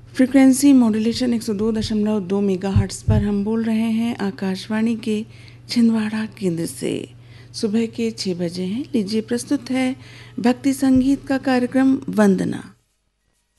Frequency modulation 102.2 megahertz पर हम बोल रहे हैं आकाशवाणी के छिंदवाड़ा केंद्र से। सुबह के 6 बजे हैं। लीजिए प्रस्तुत है भक्ति संगीत का कार्यक्रम वंदना।